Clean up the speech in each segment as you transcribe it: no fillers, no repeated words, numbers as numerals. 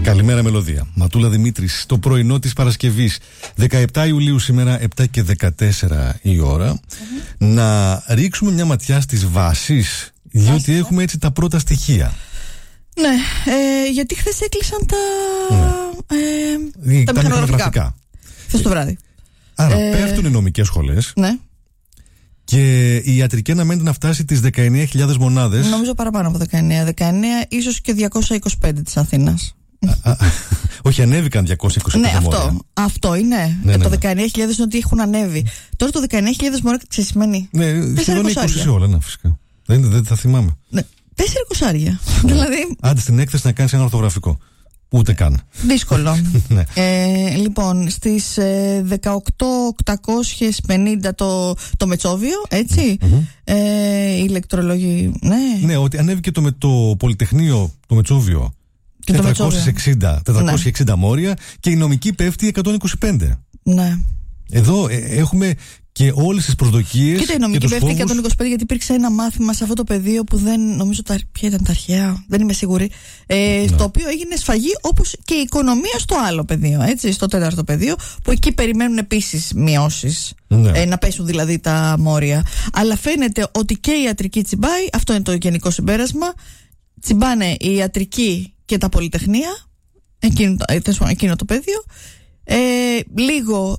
Καλημέρα Μελωδία. Ματούλα Δημήτρης, το πρωινό της Παρασκευής 17 Ιουλίου σήμερα 7 και 14 η ώρα. Να ρίξουμε μια ματιά στις βάσεις, διότι έχουμε έτσι τα πρώτα στοιχεία. Ναι, γιατί χθες έκλεισαν τα μηχανογραφικά. Χθες το βράδυ. Άρα πέφτουν οι νομικές σχολές. Ναι. Και η ιατρική αναμένεται να φτάσει τις 19.000 μονάδες. Νομίζω παραπάνω από 19, ίσως και 225 της Αθήνας. Όχι, ανέβηκαν 225 ναι, μόρια. αυτό είναι. Ναι, το ναι. 19.000 είναι ότι έχουν ανέβει. Τώρα το 19.000 μόρια ξέρεις σημαίνει. Ναι, σχεδόν 20 σε όλα, ναι, φυσικά. Δεν θα θυμάμαι. Ναι, 4 κοσάρια. Δηλαδή. Άντε στην έκθεση να κάνεις ένα ορθογραφικό. Ούτε καν. Δύσκολο. Ναι. Λοιπόν, στις 18.850 το Μετσόβιο, έτσι. Ηλεκτρολόγοι, ναι. Ναι, ότι ανέβηκε το Πολυτεχνείο, το Μετσόβιο. 460 μόρια και η νομική πέφτει 125. Ναι. Εδώ έχουμε και όλες τις προσδοκίες. Κοίτα, η νομική πέφτει 125 γιατί υπήρξε ένα μάθημα σε αυτό το πεδίο που δεν νομίζω ποια ήταν τα αρχαία, δεν είμαι σίγουρη. Στο οποίο έγινε σφαγή, όπως και η οικονομία στο άλλο πεδίο, έτσι, στο τέταρτο πεδίο, που εκεί περιμένουν επίσης μειώσεις. Ναι. Να πέσουν δηλαδή τα μόρια. Αλλά φαίνεται ότι και η ιατρική τσιμπάει, αυτό είναι το γενικό συμπέρασμα. Τσιμπάνε η ιατρική και τα πολυτεχνία, εκείνο το πεδίο. Λίγο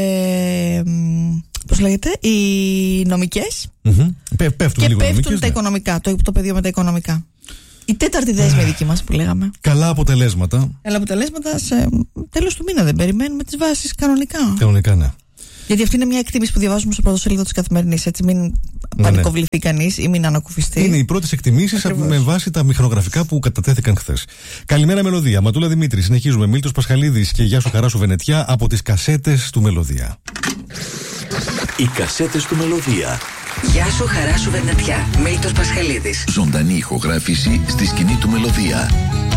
πώς λέγεται, οι νομικές πέφτουν και λίγο πέφτουν νομικές, τα οικονομικά, το πεδίο με τα οικονομικά. Η τέταρτη δέσμη δική μας που λέγαμε. Καλά αποτελέσματα. Καλά αποτελέσματα σε τέλος του μήνα, δεν περιμένουμε τις βάσεις κανονικά. Κανονικά, ναι. Γιατί αυτή είναι μια εκτίμηση που διαβάζουμε στο πρωτοσέλιδο της Καθημερινής. Έτσι, μην πανικοβληθεί κανείς ή μην ανακουφιστεί. Είναι οι πρώτες εκτιμήσεις με βάση τα μηχανογραφικά που κατατέθηκαν χθες. Καλημέρα Μελωδία. Ματούλα Δημήτρη. Συνεχίζουμε. Μίλτος Πασχαλίδης και γεια σου Χαράσου Βενετιά από τις κασέτες του Μελωδία. Οι κασέτες του Μελωδία. Γεια σου Χαράσου Βενετιά. Μίλτος Πασχαλίδης. Ζωντανή ηχογράφηση στη σκηνή του Μελωδία.